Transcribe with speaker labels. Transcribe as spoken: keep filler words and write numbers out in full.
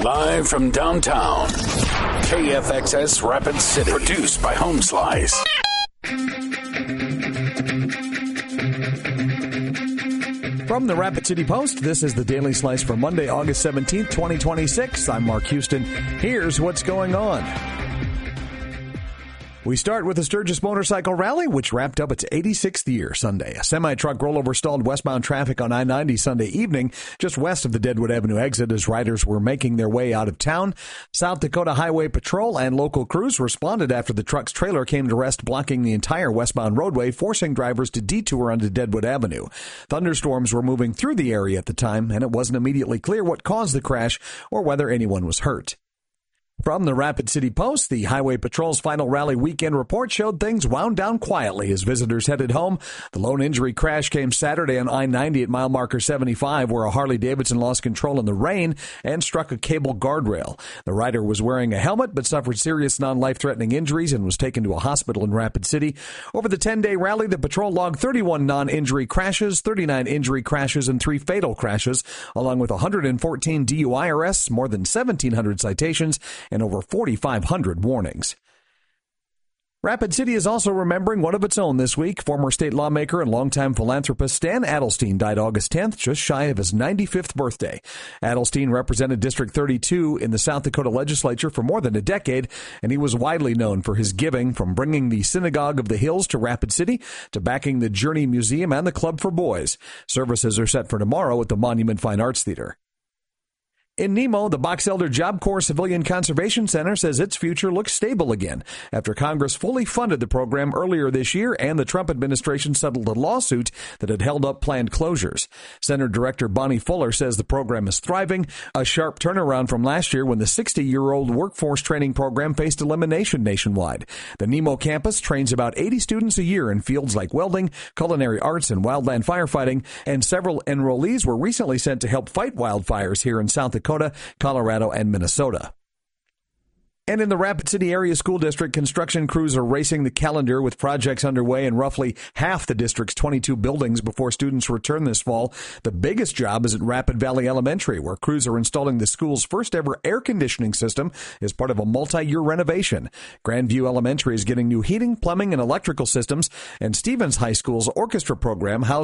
Speaker 1: Live from downtown, K F X S Rapid City. Produced by Home Slice.
Speaker 2: From the Rapid City Post, this is the Daily Slice for Monday, August seventeenth, twenty twenty-six. I'm Mark Houston. Here's what's going on. We start with the Sturgis Motorcycle Rally, which wrapped up its eighty-sixth year Sunday. A semi-truck rollover stalled westbound traffic on I ninety Sunday evening, just west of the Deadwood Avenue exit as riders were making their way out of town. South Dakota Highway Patrol and local crews responded after the truck's trailer came to rest, blocking the entire westbound roadway, forcing drivers to detour onto Deadwood Avenue. Thunderstorms were moving through the area at the time, and it wasn't immediately clear what caused the crash or whether anyone was hurt. From the Rapid City Post, the Highway Patrol's final rally weekend report showed things wound down quietly as visitors headed home. The lone injury crash came Saturday on I ninety at mile marker seventy-five, where a Harley-Davidson lost control in the rain and struck a cable guardrail. The rider was wearing a helmet but suffered serious non-life-threatening injuries and was taken to a hospital in Rapid City. Over the ten-day rally, the patrol logged thirty-one non-injury crashes, thirty-nine injury crashes, and three fatal crashes, along with one hundred fourteen D U I arrests, more than seventeen hundred citations, and over forty-five hundred warnings. Rapid City is also remembering one of its own this week. Former state lawmaker and longtime philanthropist Stan Adelstein died August tenth, just shy of his ninety-fifth birthday. Adelstein represented District thirty-two in the South Dakota legislature for more than a decade, and he was widely known for his giving, from bringing the Synagogue of the Hills to Rapid City to backing the Journey Museum and the Club for Boys. Services are set for tomorrow at the Monument Fine Arts Theater. In Nemo, the Box Elder Job Corps Civilian Conservation Center says its future looks stable again after Congress fully funded the program earlier this year and the Trump administration settled a lawsuit that had held up planned closures. Center Director Bonnie Fuller says the program is thriving, a sharp turnaround from last year when the sixty-year-old workforce training program faced elimination nationwide. The Nemo campus trains about eighty students a year in fields like welding, culinary arts, and wildland firefighting, and several enrollees were recently sent to help fight wildfires here in South Dakota. Dakota, Colorado, and Minnesota. And in the Rapid City Area School District, construction crews are racing the calendar with projects underway in roughly half the district's twenty-two buildings before students return this fall. The biggest job is at Rapid Valley Elementary, where crews are installing the school's first ever air conditioning system as part of a multi-year renovation. Grandview Elementary is getting new heating, plumbing, and electrical systems, and Stevens High School's orchestra program houses